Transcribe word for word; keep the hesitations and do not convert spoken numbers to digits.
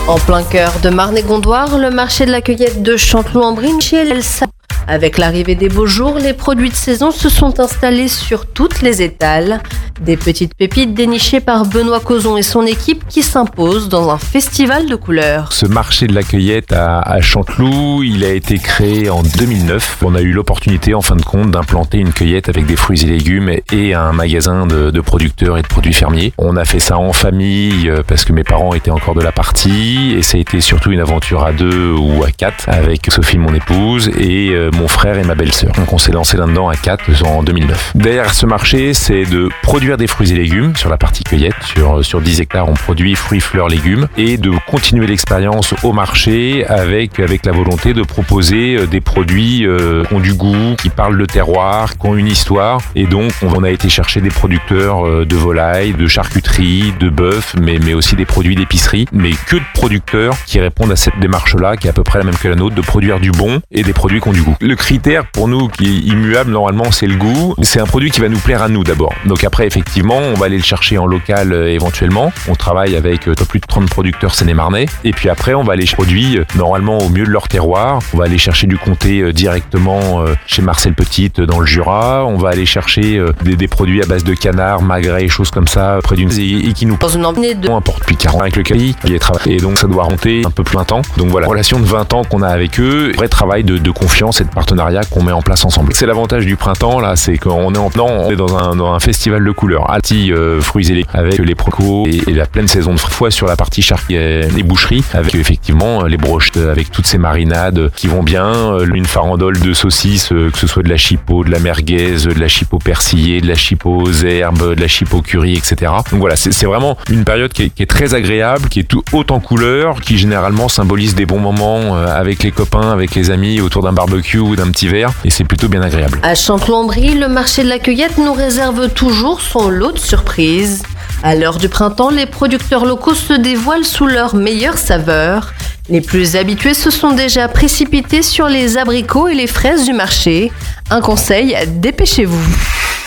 En plein cœur de Marne-et-Gondoire, le marché de la cueillette de Chanteloup-en-Brie chez Elsa. Avec l'arrivée des beaux jours, les produits de saison se sont installés sur toutes les étals. Des petites pépites dénichées par Benoît Cozon et son équipe qui s'imposent dans un festival de couleurs. Ce marché de la cueillette à, à Chanteloup, il a été créé en deux mille neuf. On a eu l'opportunité, en fin de compte, d'implanter une cueillette avec des fruits et légumes et un magasin de, de producteurs et de produits fermiers. On a fait ça en famille parce que mes parents étaient encore de la partie et ça a été surtout une aventure à deux ou à quatre avec Sophie, mon épouse, et euh, mon frère et ma belle-sœur. Donc on s'est lancé là-dedans à quatre en deux mille neuf. Derrière ce marché, c'est de produire des fruits et légumes sur la partie cueillette. Sur, sur dix hectares, on produit fruits, fleurs, légumes et de continuer l'expérience au marché avec, avec la volonté de proposer des produits euh, qui ont du goût, qui parlent de terroir, qui ont une histoire. Et donc, on a été chercher des producteurs de volailles, de charcuterie, de bœuf, mais, mais aussi des produits d'épicerie, mais que de producteurs qui répondent à cette démarche-là, qui est à peu près la même que la nôtre, de produire du bon et des produits qui ont du goût. Le critère pour nous qui est immuable, normalement, c'est le goût. C'est un produit qui va nous plaire à nous d'abord. Donc après, effectivement, on va aller le chercher en local euh, éventuellement. On travaille avec euh, plus de trente producteurs sénémarnais. Et puis après, on va aller produire euh, normalement au mieux de leur terroir. On va aller chercher du comté euh, directement euh, chez Marcel Petite euh, dans le Jura. On va aller chercher euh, des, des produits à base de canard, magret, choses comme ça, près d'une et, et qui nous dans une emmenée de importe depuis quarante ans avec le pays. Il est travaillé. Et donc ça doit remonter un peu plus vingt ans. Donc voilà, relation de vingt ans qu'on a avec eux, vrai travail de, de confiance et de partenariat qu'on met en place ensemble. C'est l'avantage du printemps là, c'est qu'on est en plan, on est dans un, dans un festival de couleurs, alti euh, fruits et légumes avec les procos et, et la pleine saison de fois sur la partie charcuterie et boucherie avec effectivement les brochettes avec toutes ces marinades qui vont bien, une farandole de saucisses, que ce soit de la chipot, de la merguez, de la chipot persillée, de la chipot aux herbes, de la chipot curry, et cetera. Donc voilà, c'est, c'est vraiment une période qui est, qui est très agréable, qui est tout haute en couleurs, qui généralement symbolise des bons moments avec les copains, avec les amis autour d'un barbecue ou d'un petit verre, et c'est plutôt bien agréable. À Chanteloup-en-Brie, le marché de la cueillette nous réserve toujours son lot de surprises. À l'heure du printemps, les producteurs locaux se dévoilent sous leurs meilleures saveurs. Les plus habitués se sont déjà précipités sur les abricots et les fraises du marché. Un conseil, dépêchez-vous.